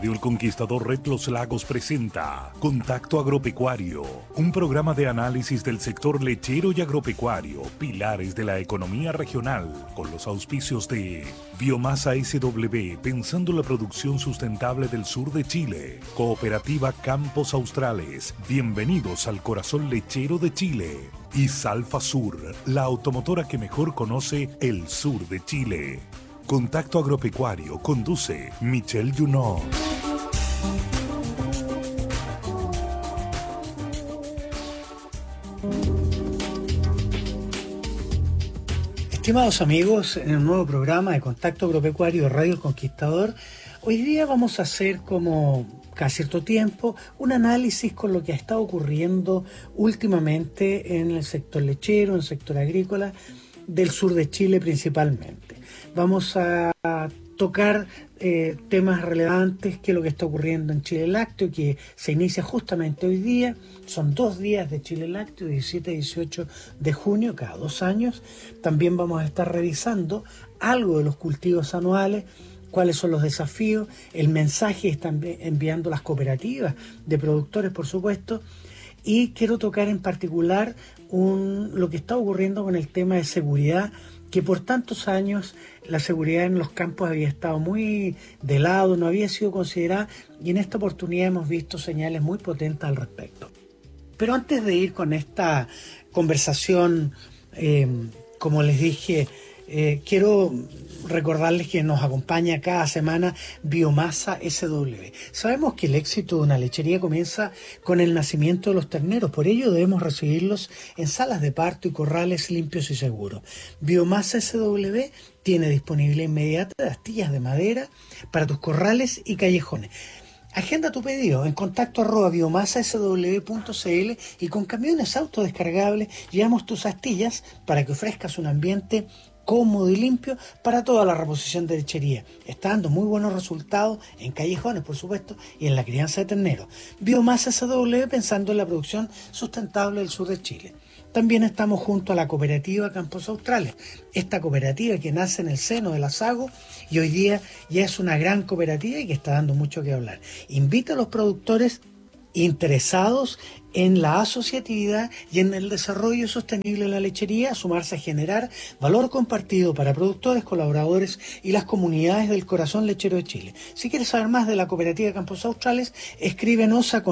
Radio El Conquistador Red Los Lagos presenta Contacto Agropecuario, un programa de análisis del sector lechero y agropecuario, pilares de la economía regional, con los auspicios de Biomasa SW, pensando la producción sustentable del sur de Chile, Cooperativa Campos Australes, bienvenidos al corazón lechero de Chile, y Salfa Sur, la automotora que mejor conoce el sur de Chile. Contacto Agropecuario conduce Michelle Junot. Estimados amigos, en un nuevo programa de Contacto Agropecuario de Radio El Conquistador, hoy día vamos a hacer, como cada cierto tiempo, un análisis con lo que ha estado ocurriendo últimamente en el sector lechero, en el sector agrícola del sur de Chile principalmente. Vamos a tocar temas relevantes, que es lo que está ocurriendo en Chile Lácteo, que se inicia justamente hoy día. Son 2 días de Chile Lácteo, 17 y 18 de junio, cada 2 años. También vamos a estar revisando algo de los cultivos anuales, cuáles son los desafíos, el mensaje que están enviando las cooperativas de productores, por supuesto. Y quiero tocar en particular lo que está ocurriendo con el tema de seguridad, que por tantos años la seguridad en los campos había estado muy de lado, no había sido considerada, y en esta oportunidad hemos visto señales muy potentes al respecto. Pero antes de ir con esta conversación, como les dije, quiero recordarles que nos acompaña cada semana Biomasa SW. Sabemos que el éxito de una lechería comienza con el nacimiento de los terneros, por ello debemos recibirlos en salas de parto y corrales limpios y seguros. Biomasa SW tiene disponibilidad inmediata de astillas de madera para tus corrales y callejones. Agenda tu pedido en contacto@biomasasw.cl y con camiones autodescargables llevamos tus astillas para que ofrezcas un ambiente cómodo y limpio para toda la reposición de lechería. Está dando muy buenos resultados en callejones, por supuesto, y en la crianza de terneros. Biomasa SW, pensando en la producción sustentable del sur de Chile. También estamos junto a la cooperativa Campos Australes, esta cooperativa que nace en el seno de la SAGO y hoy día ya es una gran cooperativa y que está dando mucho que hablar. Invita a los productores interesados en la asociatividad y en el desarrollo sostenible de la lechería a sumarse a generar valor compartido para productores, colaboradores y las comunidades del corazón lechero de Chile. Si quieres saber más de la cooperativa Campos Australes, escríbenos a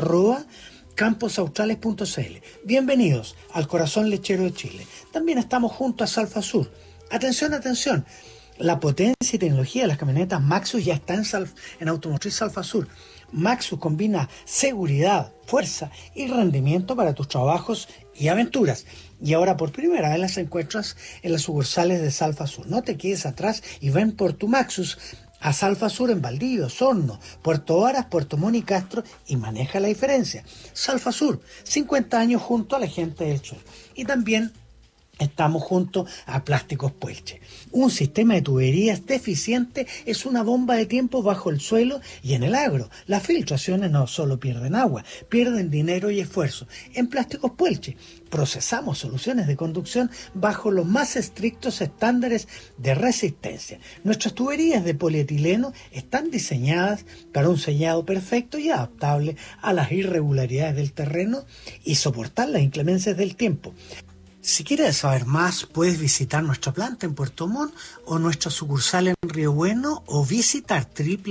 contacto@camposaustrales.cl. Bienvenidos al corazón lechero de Chile. También estamos junto a Salfa Sur. Atención, atención. La potencia y tecnología de las camionetas Maxus ya está en Automotriz Salfa Sur. Maxus combina seguridad, fuerza y rendimiento para tus trabajos y aventuras. Y ahora por primera vez las encuentras en las sucursales de Salfa Sur. No te quedes atrás y ven por tu Maxus a Salfa Sur en Valdivia, Osorno, Puerto Varas, Puerto Montt y Castro y maneja la diferencia. Salfa Sur, 50 años junto a la gente del sur. Y también estamos junto a Plásticos Puelche. Un sistema de tuberías deficiente es una bomba de tiempo bajo el suelo y en el agro. Las filtraciones no solo pierden agua, pierden dinero y esfuerzo. En Plásticos Puelche procesamos soluciones de conducción bajo los más estrictos estándares de resistencia. Nuestras tuberías de polietileno están diseñadas para un sellado perfecto y adaptable a las irregularidades del terreno y soportar las inclemencias del tiempo. Si quieres saber más, puedes visitar nuestra planta en Puerto Montt o nuestra sucursal en Río Bueno o visitar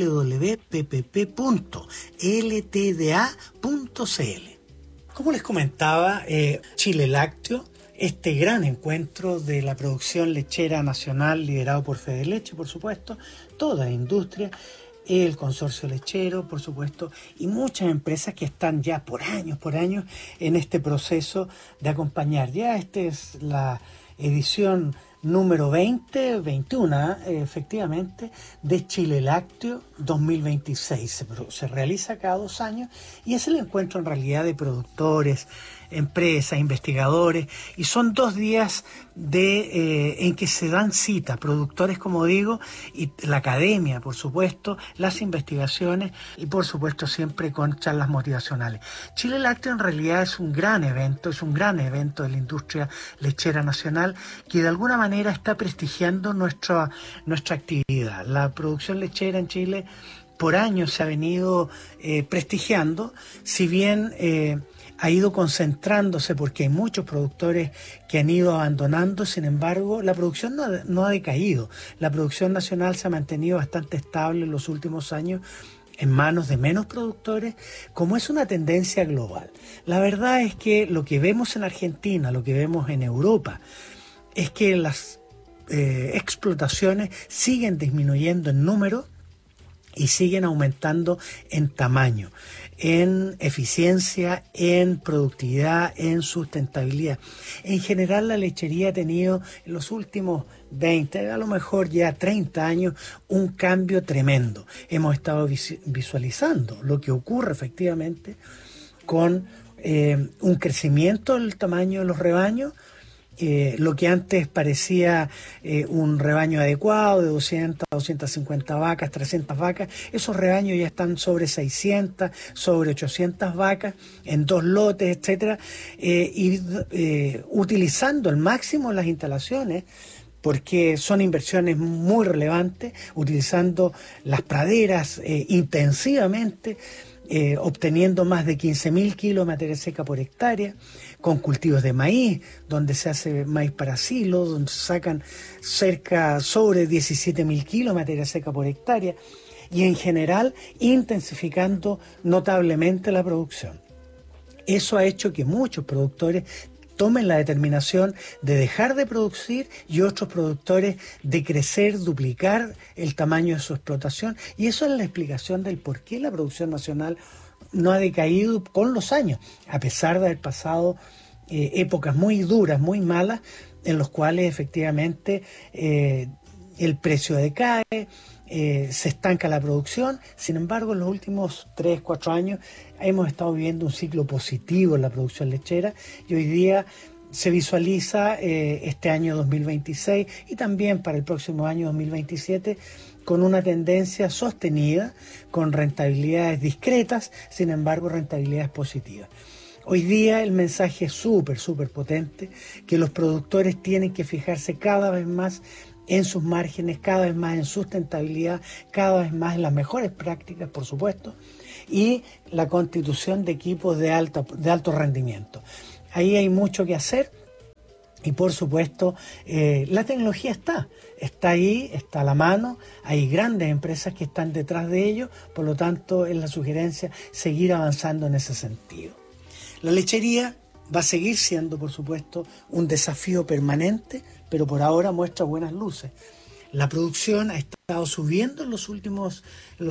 www.ppp.ltda.cl. Como les comentaba, Chile Lácteo, este gran encuentro de la producción lechera nacional liderado por Fede Leche, por supuesto, toda la industria, el consorcio lechero, por supuesto, y muchas empresas que están ya por años en este proceso de acompañar. Ya esta es la edición número 21, efectivamente, de Chile Lácteo 2026. Se realiza cada 2 años y es el encuentro en realidad de productores, empresas, investigadores, y son 2 días en que se dan cita productores, como digo, y la academia, por supuesto, las investigaciones y por supuesto siempre con charlas motivacionales. Chile Lácteo en realidad es un gran evento de la industria lechera nacional que de alguna manera está prestigiando nuestra actividad. La producción lechera en Chile por años se ha venido prestigiando, si bien ha ido concentrándose porque hay muchos productores que han ido abandonando. Sin embargo, la producción no ha decaído. La producción nacional se ha mantenido bastante estable en los últimos años en manos de menos productores, como es una tendencia global. La verdad es que lo que vemos en Argentina, lo que vemos en Europa, es que las explotaciones siguen disminuyendo en número y siguen aumentando en tamaño, en eficiencia, en productividad, en sustentabilidad. En general, la lechería ha tenido en los últimos 20, a lo mejor ya 30 años, un cambio tremendo. Hemos estado visualizando lo que ocurre efectivamente con un crecimiento del tamaño de los rebaños. Lo que antes parecía un rebaño adecuado de 200, 250 vacas, 300 vacas, esos rebaños ya están sobre 600, sobre 800 vacas en 2 lotes, etcétera, y utilizando al máximo las instalaciones, porque son inversiones muy relevantes, utilizando las praderas intensivamente, obteniendo más de 15.000 kilos de materia seca por hectárea, con cultivos de maíz, donde se hace maíz para silos, donde se sacan sobre 17.000 kilos de materia seca por hectárea, y en general intensificando notablemente la producción. Eso ha hecho que muchos productores tomen la determinación de dejar de producir y otros productores de crecer, duplicar el tamaño de su explotación. Y eso es la explicación del por qué la producción nacional no ha decaído con los años, a pesar de haber pasado épocas muy duras, muy malas, en los cuales efectivamente el precio decae, se estanca la producción. Sin embargo, en los últimos 3, 4 años hemos estado viviendo un ciclo positivo en la producción lechera y hoy día se visualiza este año 2026 y también para el próximo año 2027 con una tendencia sostenida, con rentabilidades discretas, sin embargo rentabilidades positivas. Hoy día el mensaje es súper potente, que los productores tienen que fijarse cada vez más en sus márgenes, cada vez más en sustentabilidad, cada vez más en las mejores prácticas, por supuesto, y la constitución de equipos de alto rendimiento. Ahí hay mucho que hacer y, por supuesto, la tecnología está ahí, está a la mano, hay grandes empresas que están detrás de ello, por lo tanto, es la sugerencia seguir avanzando en ese sentido. La lechería va a seguir siendo, por supuesto, un desafío permanente, pero por ahora muestra buenas luces. La producción ha estado subiendo en los últimos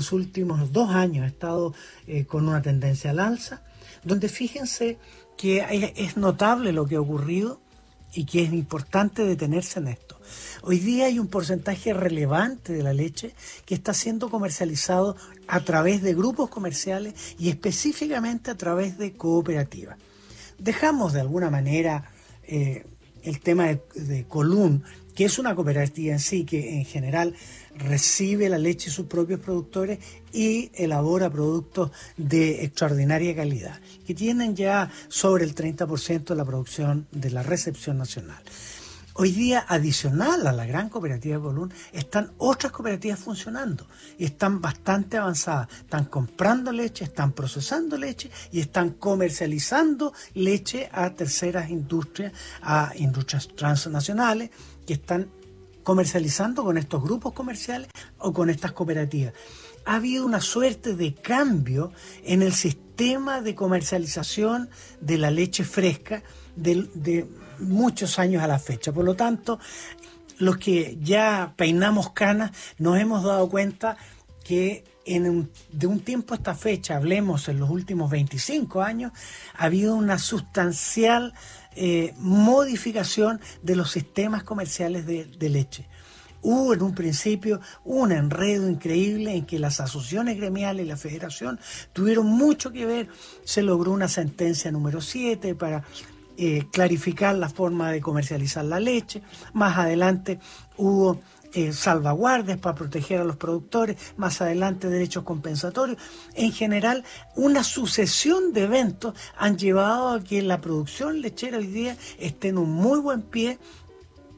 2 años, ha estado con una tendencia al alza, donde fíjense que es notable lo que ha ocurrido y que es importante detenerse en esto. Hoy día hay un porcentaje relevante de la leche que está siendo comercializado a través de grupos comerciales y específicamente a través de cooperativas. Dejamos de alguna manera el tema de Colún, que es una cooperativa en sí que en general recibe la leche de sus propios productores y elabora productos de extraordinaria calidad, que tienen ya sobre el 30% de la producción de la recepción nacional. Hoy día, adicional a la gran cooperativa de Colún, están otras cooperativas funcionando y están bastante avanzadas. Están comprando leche, están procesando leche y están comercializando leche a terceras industrias, a industrias transnacionales que están comercializando con estos grupos comerciales o con estas cooperativas. Ha habido una suerte de cambio en el sistema de comercialización de la leche fresca de muchos años a la fecha. Por lo tanto, los que ya peinamos canas nos hemos dado cuenta que de un tiempo a esta fecha, hablemos en los últimos 25 años, ha habido una sustancial modificación de los sistemas comerciales de leche. Hubo en un principio un enredo increíble en que las asociaciones gremiales y la federación tuvieron mucho que ver. Se logró una sentencia número 7 para clarificar la forma de comercializar la leche. Más adelante hubo salvaguardias para proteger a los productores, más adelante derechos compensatorios. En general, una sucesión de eventos han llevado a que la producción lechera hoy día esté en un muy buen pie,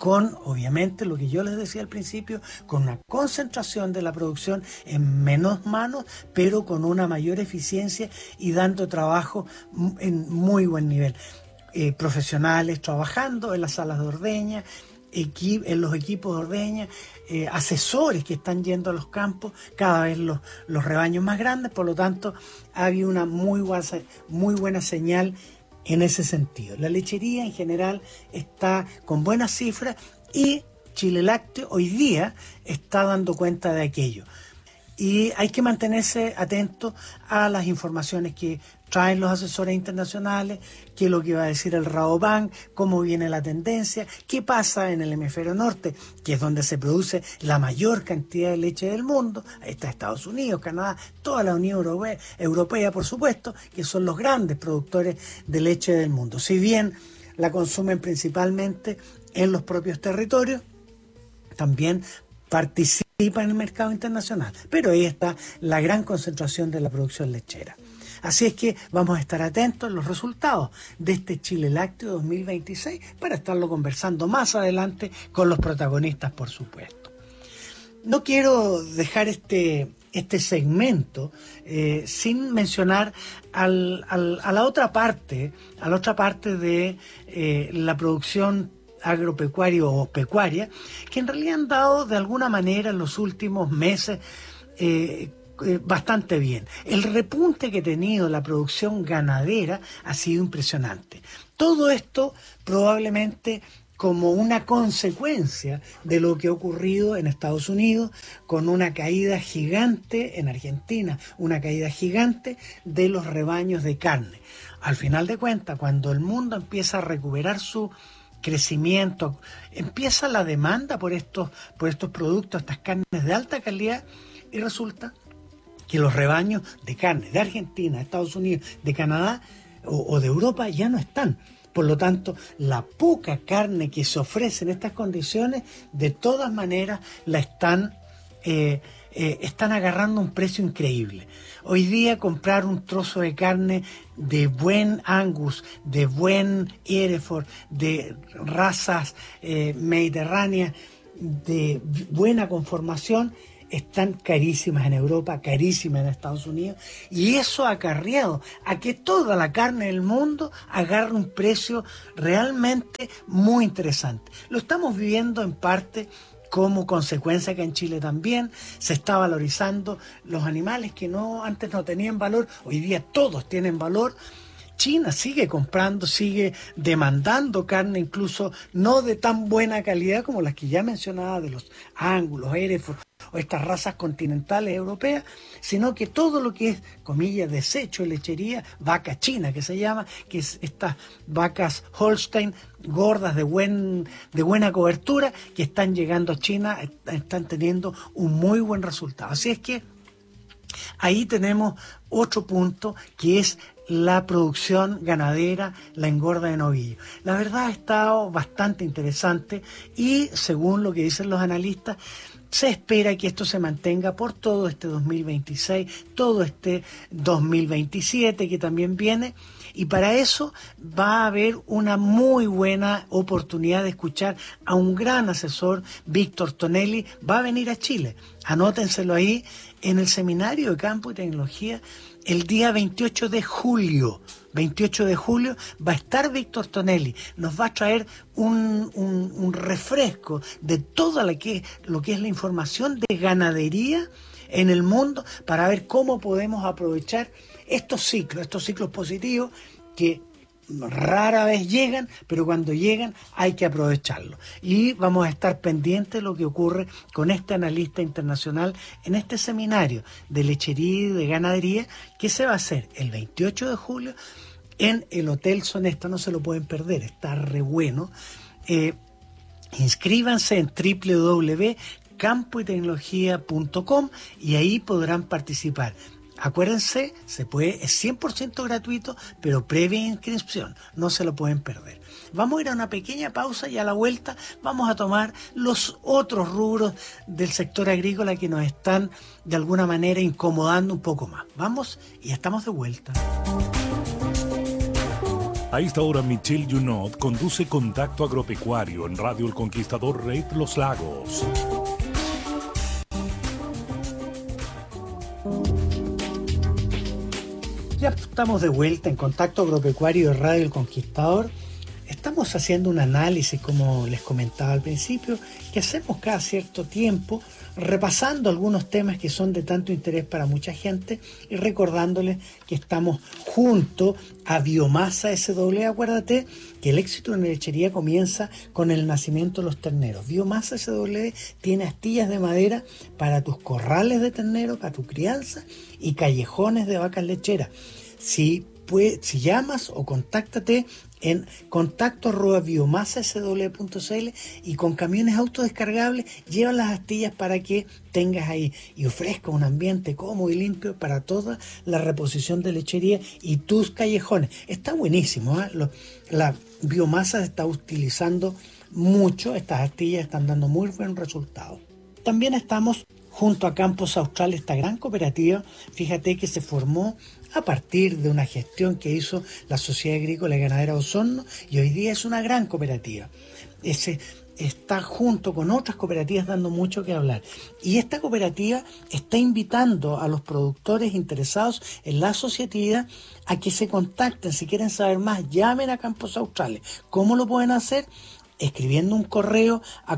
con, obviamente, lo que yo les decía al principio, con una concentración de la producción en menos manos, pero con una mayor eficiencia y dando trabajo en muy buen nivel. Profesionales trabajando en las salas de ordeña, en los equipos de ordeña, asesores que están yendo a los campos, cada vez los rebaños más grandes, por lo tanto, ha habido una muy buena señal en ese sentido. La lechería en general está con buenas cifras y Chile Lácteo hoy día está dando cuenta de aquello. Y hay que mantenerse atento a las informaciones que traen los asesores internacionales, qué es lo que va a decir el Rabobank, cómo viene la tendencia, qué pasa en el hemisferio norte, que es donde se produce la mayor cantidad de leche del mundo. Ahí está Estados Unidos, Canadá, toda la Unión Europea, por supuesto, que son los grandes productores de leche del mundo. Si bien la consumen principalmente en los propios territorios, también participan en el mercado internacional, pero ahí está la gran concentración de la producción lechera. Así es que vamos a estar atentos a los resultados de este Chile Lácteo 2026 para estarlo conversando más adelante con los protagonistas, por supuesto. No quiero dejar este segmento sin mencionar a la otra parte de la producción agropecuaria o pecuaria, que en realidad han dado de alguna manera en los últimos meses bastante bien. El repunte que ha tenido la producción ganadera ha sido impresionante. Todo esto probablemente como una consecuencia de lo que ha ocurrido en Estados Unidos, con una caída gigante en Argentina, una caída gigante de los rebaños de carne. Al final de cuentas, cuando el mundo empieza a recuperar su crecimiento, empieza la demanda por estos productos, estas carnes de alta calidad, y resulta que los rebaños de carne de Argentina, de Estados Unidos, de Canadá o de Europa ya no están. Por lo tanto, la poca carne que se ofrece en estas condiciones, de todas maneras, la están agarrando un precio increíble. Hoy día comprar un trozo de carne de buen Angus, de buen Hereford, de razas mediterráneas, de buena conformación, están carísimas en Europa, carísimas en Estados Unidos, y eso ha acarreado a que toda la carne del mundo agarre un precio realmente muy interesante. Lo estamos viviendo en parte como consecuencia que en Chile también se está valorizando los animales que antes no tenían valor, hoy día todos tienen valor. China sigue comprando, sigue demandando carne, incluso no de tan buena calidad como las que ya mencionaba de los Angus, los Hereford o estas razas continentales europeas, sino que todo lo que es, comillas, desecho de lechería, vaca china que se llama, que es estas vacas Holstein gordas de buena cobertura que están llegando a China, están teniendo un muy buen resultado. Así es que ahí tenemos otro punto que es la producción ganadera, la engorda de novillos. La verdad ha estado bastante interesante y según lo que dicen los analistas, se espera que esto se mantenga por todo este 2026, todo este 2027 que también viene, y para eso va a haber una muy buena oportunidad de escuchar a un gran asesor, Víctor Tonelli, va a venir a Chile. Anótenselo ahí en el Seminario de Campo y Tecnología el día 28 de julio. 28 de julio va a estar Víctor Tonelli, nos va a traer un refresco de todo lo que es la información de ganadería en el mundo para ver cómo podemos aprovechar estos ciclos positivos que rara vez llegan, pero cuando llegan hay que aprovecharlos. Y vamos a estar pendientes de lo que ocurre con este analista internacional en este seminario de lechería y de ganadería que se va a hacer el 28 de julio en el Hotel Sonesta. No se lo pueden perder, está re bueno. Inscríbanse en www.campoytecnología.com y ahí podrán participar. Acuérdense, es 100% gratuito, pero previa inscripción, no se lo pueden perder. Vamos a ir a una pequeña pausa y a la vuelta vamos a tomar los otros rubros del sector agrícola que nos están de alguna manera incomodando un poco más. Vamos y estamos de vuelta. A esta hora, Michelle Junot conduce Contacto Agropecuario en Radio El Conquistador Red Los Lagos. Ya estamos de vuelta en Contacto Agropecuario de Radio El Conquistador. Estamos haciendo un análisis, como les comentaba al principio, que hacemos cada cierto tiempo, repasando algunos temas que son de tanto interés para mucha gente y recordándoles que estamos junto a Biomasa SW. Acuérdate que el éxito en la lechería comienza con el nacimiento de los terneros. Biomasa SW tiene astillas de madera para tus corrales de terneros, para tu crianza y callejones de vacas lecheras. Si llamas o contáctate en contacto@biomasasw.cl y con camiones autodescargables lleva las astillas para que tengas ahí y ofrezca un ambiente cómodo y limpio para toda la reposición de lechería y tus callejones. Está buenísimo, ¿eh? La biomasa se está utilizando mucho, estas astillas están dando muy buen resultado. También estamos junto a Campos Austral, esta gran cooperativa, fíjate que se formó a partir de una gestión que hizo la Sociedad Agrícola y Ganadera Osorno y hoy día es una gran cooperativa. Está junto con otras cooperativas dando mucho que hablar. Y esta cooperativa está invitando a los productores interesados en la asociatividad a que se contacten. Si quieren saber más, llamen a Campos Australes. ¿Cómo lo pueden hacer? Escribiendo un correo a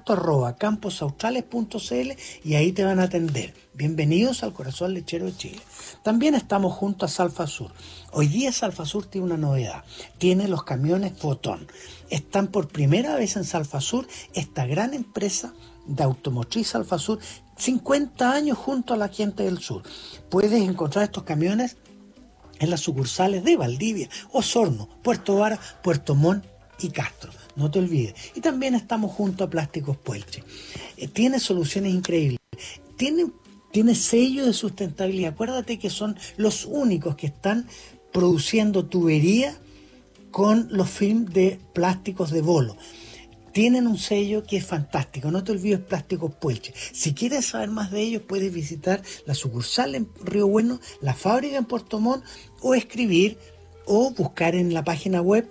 contacto@camposaustrales.cl y ahí te van a atender. Bienvenidos al corazón lechero de Chile. También estamos junto a Salfasur. Hoy día Salfasur tiene una novedad. Tiene los camiones Fotón. Están por primera vez en Salfasur, esta gran empresa de automotriz Salfasur, 50 años junto a la gente del sur. Puedes encontrar estos camiones en las sucursales de Valdivia, Osorno, Puerto Vara, Puerto Montt y Castro. No te olvides. Y también estamos junto a Plásticos Puelche. Tiene soluciones increíbles. Tiene sello de sustentabilidad. Acuérdate que son los únicos que están produciendo tubería con los films de plásticos de bolo. Tienen un sello que es fantástico. No te olvides, Plásticos Puelche. Si quieres saber más de ellos, puedes visitar la sucursal en Río Bueno, la fábrica en Puerto Montt o escribir o buscar en la página web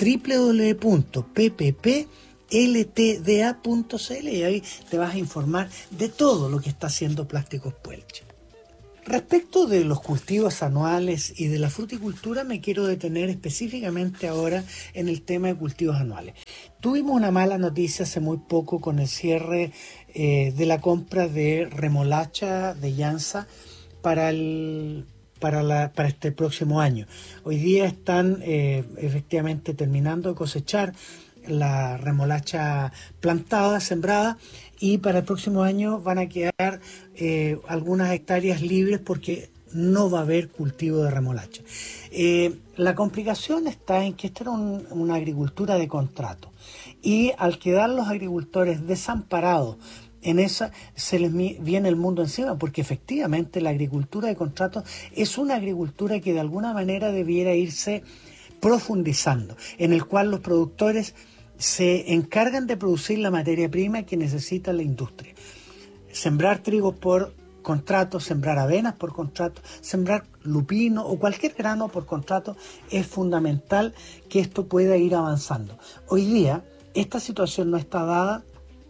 www.pppltda.cl y ahí te vas a informar de todo lo que está haciendo Plásticos Puelche. Respecto de los cultivos anuales y de la fruticultura, me quiero detener específicamente ahora en el tema de cultivos anuales. Tuvimos una mala noticia hace muy poco con el cierre de la compra de remolacha de Llanza para este próximo año. Hoy día están efectivamente terminando de cosechar la remolacha plantada, sembrada, y para el próximo año van a quedar algunas hectáreas libres porque no va a haber cultivo de remolacha. La complicación está en que esta era una agricultura de contrato y al quedar los agricultores desamparados en esa, se les viene el mundo encima, porque efectivamente la agricultura de contrato es una agricultura que de alguna manera debiera irse profundizando, en el cual los productores se encargan de producir la materia prima que necesita la industria. Sembrar trigo por contrato, sembrar avenas por contrato, sembrar lupino o cualquier grano por contrato, es fundamental que esto pueda ir avanzando. Hoy día esta situación no está dada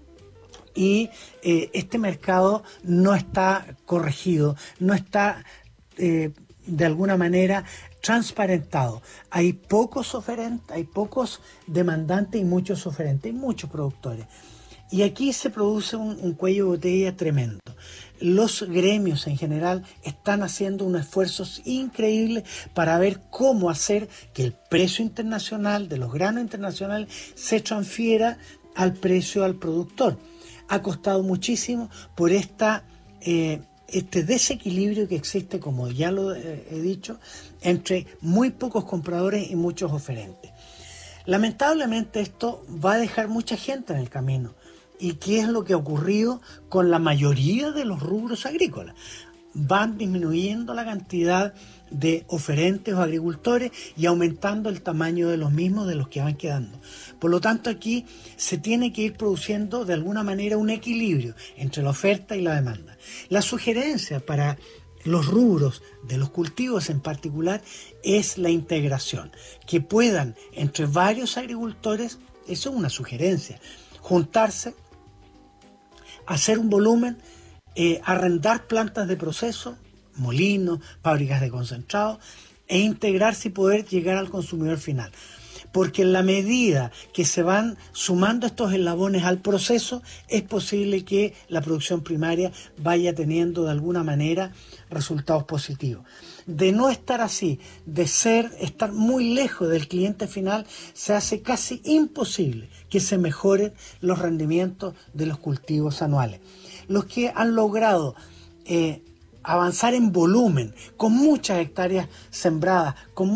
y este mercado no está corregido, no está de alguna manera transparentado. Hay pocos oferentes, hay pocos demandantes y muchos oferentes, y muchos productores. Y aquí se produce un cuello de botella tremendo. Los gremios en general están haciendo unos esfuerzos increíbles para ver cómo hacer que el precio internacional de los granos internacionales se transfiera al precio al productor. Ha costado muchísimo por este desequilibrio que existe, como ya lo he dicho, entre muy pocos compradores y muchos oferentes. Lamentablemente esto va a dejar mucha gente en el camino. ¿Y qué es lo que ha ocurrido con la mayoría de los rubros agrícolas? Van disminuyendo la cantidad de oferentes o agricultores y aumentando el tamaño de los mismos, de los que van quedando. Por lo tanto, aquí se tiene que ir produciendo de alguna manera un equilibrio entre la oferta y la demanda. La sugerencia para los rubros de los cultivos en particular es la integración, que puedan entre varios agricultores, eso es una sugerencia, juntarse, hacer un volumen, arrendar plantas de proceso, molinos, fábricas de concentrado, e integrarse y poder llegar al consumidor final. Porque en la medida que se van sumando estos eslabones al proceso, es posible que la producción primaria vaya teniendo de alguna manera resultados positivos. De no estar así, de estar muy lejos del cliente final, se hace casi imposible que se mejoren los rendimientos de los cultivos anuales. Los que han logrado avanzar en volumen, con muchas hectáreas sembradas,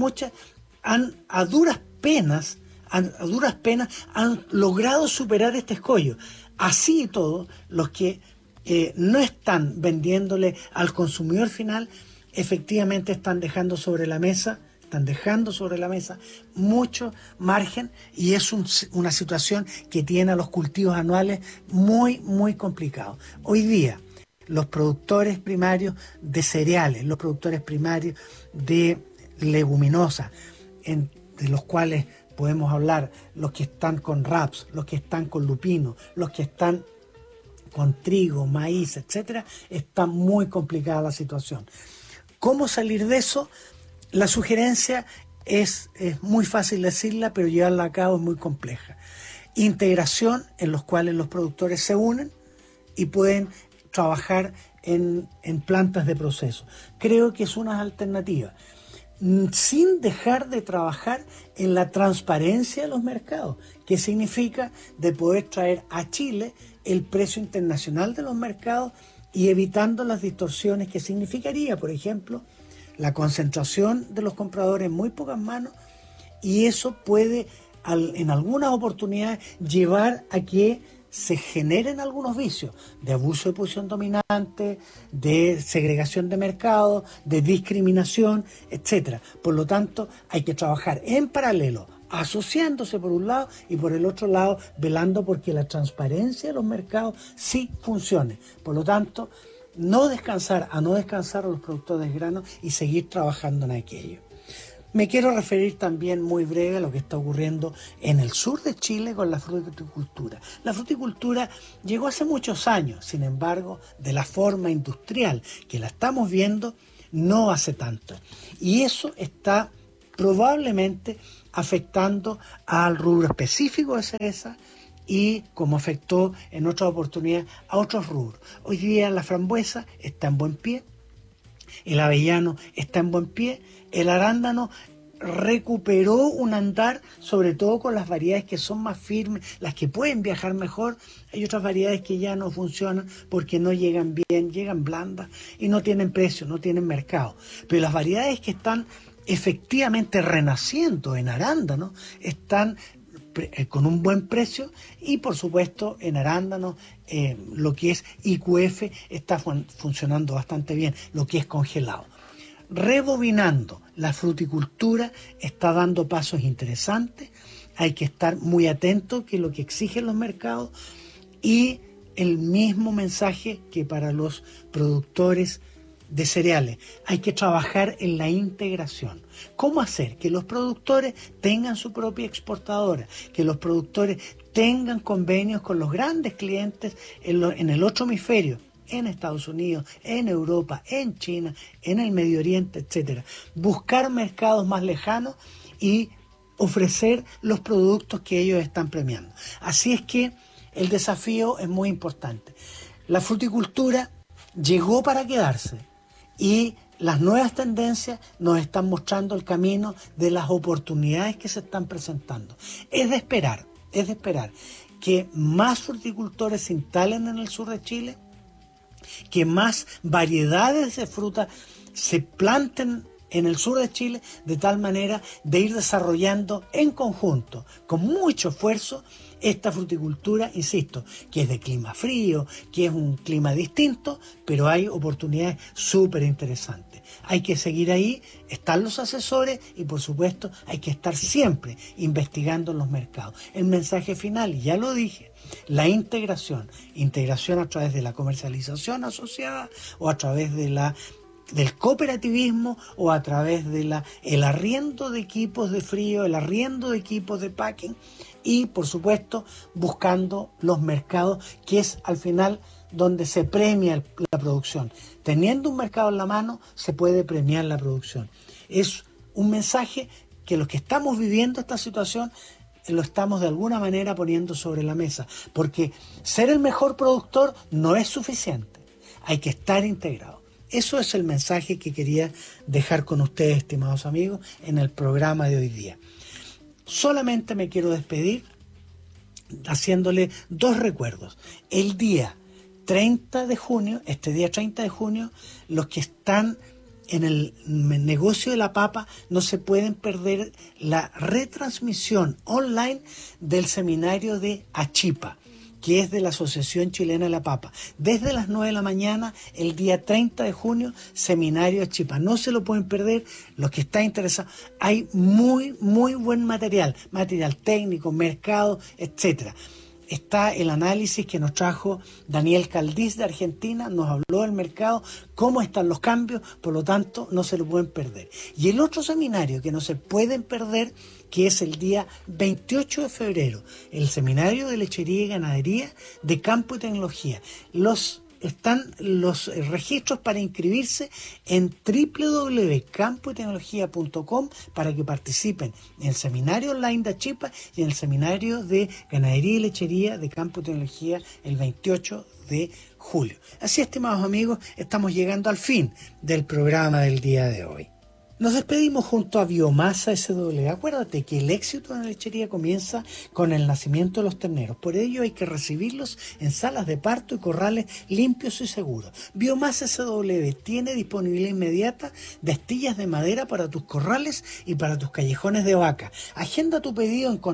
a duras penas han logrado superar este escollo. Así y todo, los que no están vendiéndole al consumidor final, efectivamente están dejando sobre la mesa mucho margen, y es una situación que tiene a los cultivos anuales muy, muy complicados. Hoy día, los productores primarios de cereales, los productores primarios de leguminosas, de los cuales podemos hablar los que están con raps, los que están con lupino, los que están con trigo, maíz, etcétera, está muy complicada la situación. ¿Cómo salir de eso? La sugerencia es muy fácil decirla, pero llevarla a cabo es muy compleja. Integración, en los cuales los productores se unen y pueden trabajar en plantas de proceso. Creo que es una alternativa, sin dejar de trabajar en la transparencia de los mercados, que significa de poder traer a Chile el precio internacional de los mercados y evitando las distorsiones que significaría, por ejemplo, la concentración de los compradores en muy pocas manos, y eso puede en algunas oportunidades llevar a que se generen algunos vicios de abuso de posición dominante, de segregación de mercado, de discriminación, etcétera. Por lo tanto, hay que trabajar en paralelo, asociándose por un lado y por el otro lado velando porque la transparencia de los mercados sí funcione. Por lo tanto, no descansar a los productores de grano y seguir trabajando en aquello. Me quiero referir también muy breve a lo que está ocurriendo en el sur de Chile con la fruticultura. La fruticultura llegó hace muchos años, sin embargo, de la forma industrial que la estamos viendo, no hace tanto. Y eso está probablemente afectando al rubro específico de cereza y, como afectó en otras oportunidades, a otros rubros. Hoy día la frambuesa está en buen pie, el avellano está en buen pie, el arándano recuperó un andar, sobre todo con las variedades que son más firmes, las que pueden viajar mejor. Hay otras variedades que ya no funcionan porque no llegan bien, llegan blandas y no tienen precio, no tienen mercado. Pero las variedades que están efectivamente renaciendo en arándano están con un buen precio, y por supuesto en arándanos lo que es IQF está funcionando bastante bien, lo que es congelado. Rebobinando, la fruticultura está dando pasos interesantes, hay que estar muy atento que lo que exigen los mercados, y el mismo mensaje que para los productores de cereales, hay que trabajar en la integración. ¿Cómo hacer que los productores tengan su propia exportadora, que los productores tengan convenios con los grandes clientes en el otro hemisferio, en Estados Unidos, en Europa, en China, en el Medio Oriente, etcétera? Buscar mercados más lejanos y ofrecer los productos que ellos están premiando. Así es que el desafío es muy importante. La fruticultura llegó para quedarse, y las nuevas tendencias nos están mostrando el camino de las oportunidades que se están presentando. Es de esperar que más fruticultores se instalen en el sur de Chile, que más variedades de fruta se planten en el sur de Chile, de tal manera de ir desarrollando en conjunto, con mucho esfuerzo, esta fruticultura, insisto, que es de clima frío, que es un clima distinto, pero hay oportunidades súper interesantes. Hay que seguir ahí, están los asesores y por supuesto hay que estar siempre investigando en los mercados. El mensaje final, ya lo dije, la integración a través de la comercialización asociada o a través de la del cooperativismo o a través de el arriendo de equipos de frío, el arriendo de equipos de packing y, por supuesto, buscando los mercados, que es al final donde se premia la producción. Teniendo un mercado en la mano, se puede premiar la producción. Es un mensaje que los que estamos viviendo esta situación lo estamos de alguna manera poniendo sobre la mesa, porque ser el mejor productor no es suficiente, hay que estar integrado. Eso es el mensaje que quería dejar con ustedes, estimados amigos, en el programa de hoy día. Solamente me quiero despedir haciéndole 2 recuerdos. El día 30 de junio, este día 30 de junio, los que están en el negocio de la papa no se pueden perder la retransmisión online del seminario de Achipa, que es de la Asociación Chilena de la Papa. Desde las 9 de la mañana, el día 30 de junio, seminario Achipa. No se lo pueden perder los que están interesados. Hay muy buen material técnico, mercado, etcétera. Está el análisis que nos trajo Daniel Caldiz de Argentina, nos habló del mercado, cómo están los cambios, por lo tanto no se lo pueden perder. Y el otro seminario que no se pueden perder, que es el día 28 de febrero, el seminario de lechería y ganadería de campo y tecnología. Están los registros para inscribirse en www.campoytecnologia.com para que participen en el seminario online de Achipa y en el seminario de ganadería y lechería de campo y tecnología el 28 de julio. Así, estimados amigos, estamos llegando al fin del programa del día de hoy. Nos despedimos junto a Biomasa SW. Acuérdate que el éxito en la lechería comienza con el nacimiento de los terneros. Por ello hay que recibirlos en salas de parto y corrales limpios y seguros. Biomasa SW tiene disponibilidad inmediata de astillas de madera para tus corrales y para tus callejones de vaca. Agenda tu pedido en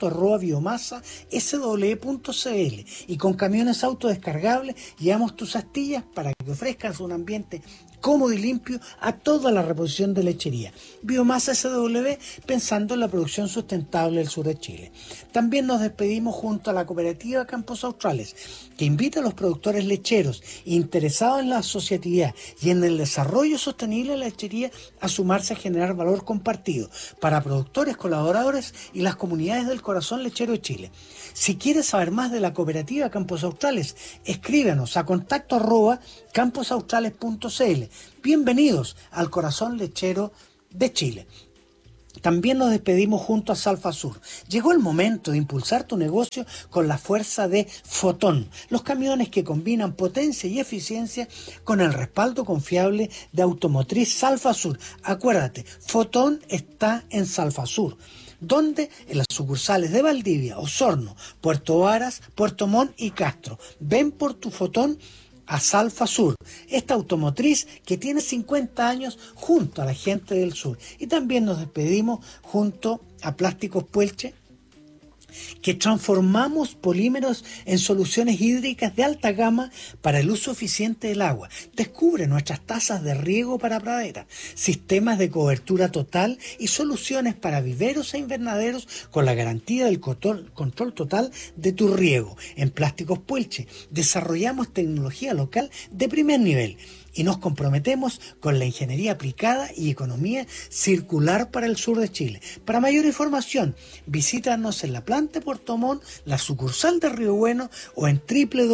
contacto@biomasasw.cl y con camiones autodescargables llevamos tus astillas para que ofrezcas un ambiente cómodo y limpio a toda la reposición de lechería. Biomasa SW, pensando en la producción sustentable del sur de Chile. También nos despedimos junto a la cooperativa Campos Australes, que invita a los productores lecheros interesados en la asociatividad y en el desarrollo sostenible de la lechería a sumarse a generar valor compartido para productores, colaboradores y las comunidades del corazón lechero de Chile. Si quieres saber más de la cooperativa Campos Australes, escríbenos a contacto@camposaustrales.cl. Bienvenidos al corazón lechero de Chile. También nos despedimos junto a Salfasur. Llegó el momento de impulsar tu negocio con la fuerza de Fotón, los camiones que combinan potencia y eficiencia con el respaldo confiable de Automotriz Salfasur. Acuérdate, Fotón está en Salfasur, donde en las sucursales de Valdivia, Osorno, Puerto Varas, Puerto Montt y Castro. Ven por tu Fotón a Salfasur, esta automotriz que tiene 50 años junto a la gente del sur. Y también nos despedimos junto a Plásticos Puelche, que transformamos polímeros en soluciones hídricas de alta gama para el uso eficiente del agua. Descubre nuestras tazas de riego para praderas, sistemas de cobertura total y soluciones para viveros e invernaderos con la garantía del control total de tu riego. En Plásticos Puelche desarrollamos tecnología local de primer nivel y nos comprometemos con la ingeniería aplicada y economía circular para el sur de Chile. Para mayor información, visítanos en la planta de Puerto Montt, la sucursal de Río Bueno o en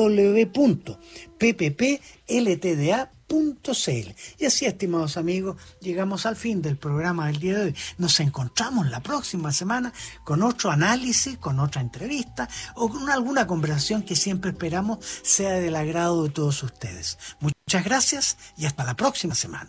www.pppltda.cl. Y así, estimados amigos, llegamos al fin del programa del día de hoy. Nos encontramos la próxima semana con otro análisis, con otra entrevista o con alguna conversación que siempre esperamos sea del agrado de todos ustedes. Muchas gracias y hasta la próxima semana.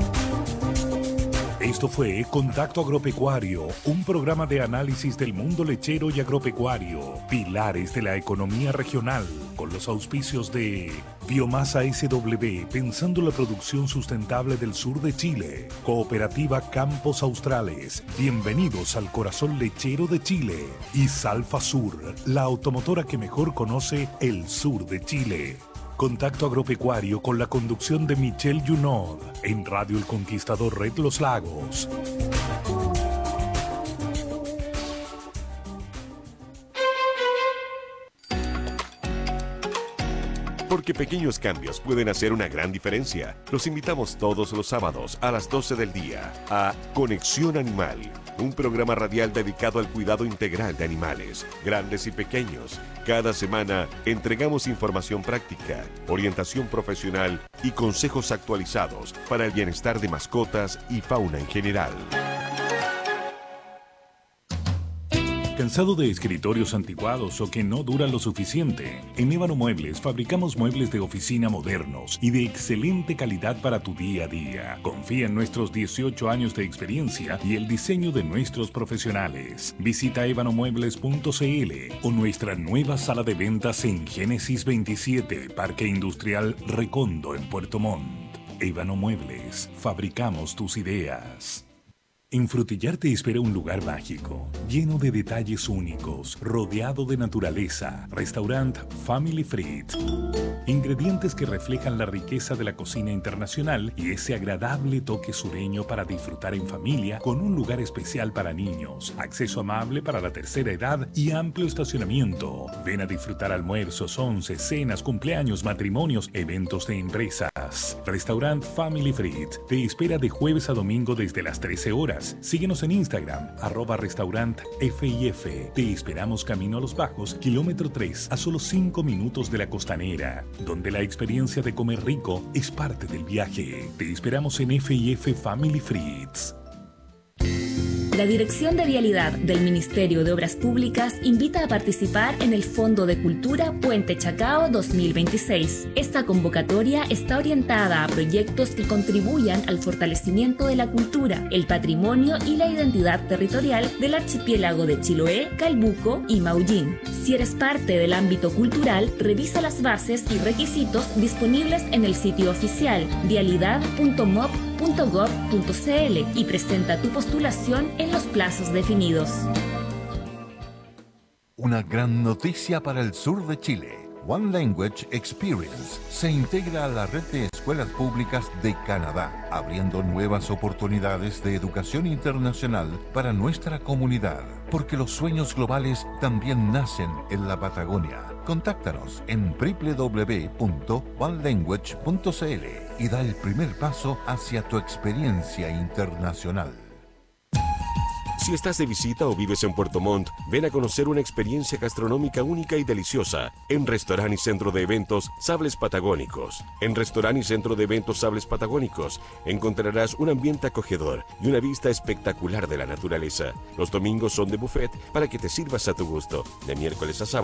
Esto fue Contacto Agropecuario, un programa de análisis del mundo lechero y agropecuario, pilares de la economía regional, con los auspicios de Biomasa SW, pensando la producción sustentable del sur de Chile, Cooperativa Campos Australes, bienvenidos al corazón lechero de Chile, y Salfasur, la automotora que mejor conoce el sur de Chile. Contacto Agropecuario con la conducción de Michel Junod en Radio El Conquistador Red Los Lagos. Porque pequeños cambios pueden hacer una gran diferencia. Los invitamos todos los sábados a las 12 del día a Conexión Animal, un programa radial dedicado al cuidado integral de animales, grandes y pequeños. Cada semana entregamos información práctica, orientación profesional y consejos actualizados para el bienestar de mascotas y fauna en general. ¿Cansado de escritorios anticuados o que no duran lo suficiente? En Ébano Muebles fabricamos muebles de oficina modernos y de excelente calidad para tu día a día. Confía en nuestros 18 años de experiencia y el diseño de nuestros profesionales. Visita ebanomuebles.cl o nuestra nueva sala de ventas en Génesis 27, Parque Industrial Recondo en Puerto Montt. Ébano Muebles, fabricamos tus ideas. En Frutillar te espera un lugar mágico, lleno de detalles únicos, rodeado de naturaleza. Restaurant Family Fried. Ingredientes que reflejan la riqueza de la cocina internacional y ese agradable toque sureño para disfrutar en familia, con un lugar especial para niños, acceso amable para la tercera edad y amplio estacionamiento. Ven a disfrutar almuerzos, once, cenas, cumpleaños, matrimonios, eventos de empresas. Restaurant Family Fried te espera de jueves a domingo desde las 13 horas. Síguenos en Instagram, @restaurantfif. Te esperamos camino a Los Bajos, kilómetro 3, a solo 5 minutos de la Costanera, donde la experiencia de comer rico es parte del viaje. Te esperamos en FIF Family Frieds. La Dirección de Vialidad del Ministerio de Obras Públicas invita a participar en el Fondo de Cultura Puente Chacao 2026. Esta convocatoria está orientada a proyectos que contribuyan al fortalecimiento de la cultura, el patrimonio y la identidad territorial del archipiélago de Chiloé, Calbuco y Maullín. Si eres parte del ámbito cultural, revisa las bases y requisitos disponibles en el sitio oficial vialidad.mop.gov.cl y presenta tu postulación en los plazos definidos. Una gran noticia para el sur de Chile. One Language Experience se integra a la red de escuelas públicas de Canadá, abriendo nuevas oportunidades de educación internacional para nuestra comunidad, porque los sueños globales también nacen en la Patagonia. Contáctanos en www.onelanguage.cl y da el primer paso hacia tu experiencia internacional. Si estás de visita o vives en Puerto Montt, ven a conocer una experiencia gastronómica única y deliciosa en Restaurant y Centro de Eventos Sables Patagónicos. En Restaurant y Centro de Eventos Sables Patagónicos encontrarás un ambiente acogedor y una vista espectacular de la naturaleza. Los domingos son de buffet para que te sirvas a tu gusto, de miércoles a sábado.